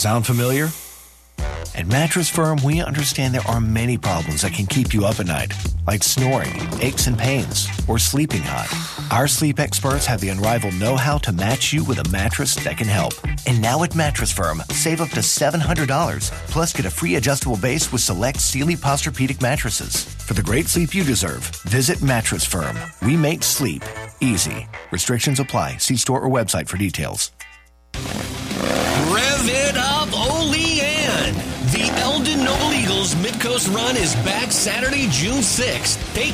Sound familiar? At Mattress Firm, we understand there are many problems that can keep you up at night, like snoring, aches and pains, or sleeping hot. Our sleep experts have the unrivaled know-how to match you with a mattress that can help. And now at Mattress Firm, save up to $700, plus get a free adjustable base with select Sealy Posturepedic mattresses. For the great sleep you deserve, visit Mattress Firm. We make sleep easy. Restrictions apply. See store or website for details. Rev it up, Olean! The Eldon Noble Eagles Midcoast Run is back Saturday, June 6th. Take